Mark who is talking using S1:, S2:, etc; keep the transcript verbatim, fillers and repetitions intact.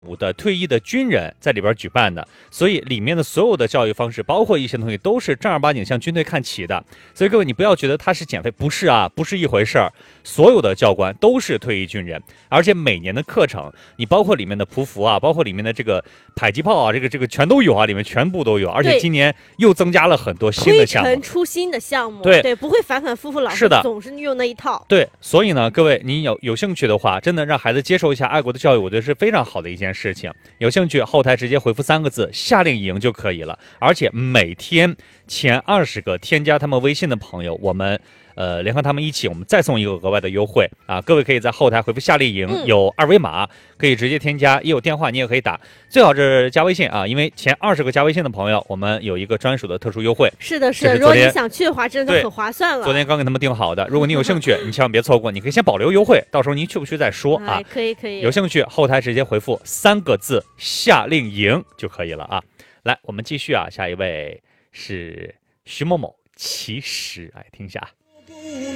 S1: 伍的退役的军人在里边举办的，所以里面的所有的教育方式，包括一些东西，都是正儿八经向军队看齐的。所以各位，你不要觉得他是减肥，不是啊，不是一回事儿。所有的教官都是退役军人，而且每年的课程，你包括里面的匍匐啊，包括里面的这个迫击炮啊，这个这个全都有啊，里面全部都有。而且今年又增加了很多新的项目，
S2: 推陈出新的项目，
S1: 对
S2: 对，不会反反复复老是的，总是用那一套。
S1: 对，所以呢，各位，你有有兴趣的话，真的让孩子接受一下爱国的教育，我觉得是非常好的一件事情。有兴趣，后台直接回复三个字“夏令营”就可以了。而且每天前二十个添加他们微信的朋友，我们呃联合他们一起，我们再送一个额外的优惠啊！各位可以在后台回复“夏令营”，
S2: 嗯、
S1: 有二维码，可以直接添加，也有电话你也可以打，最好是加微信啊，因为前二十个加微信的朋友，我们有一个专属的特殊优惠。
S2: 是的，是的，如果你想去的话，真的很划算了。
S1: 昨天刚给他们定好的，如果你有兴趣，你千万别错过，你可以先保留优惠，到时候您去不去再说啊？
S2: 哎、可以可以，
S1: 有兴趣后台直接回复三个字“夏令营”就可以了啊。来，我们继续啊，下一位是徐某某，其实哎，听一下。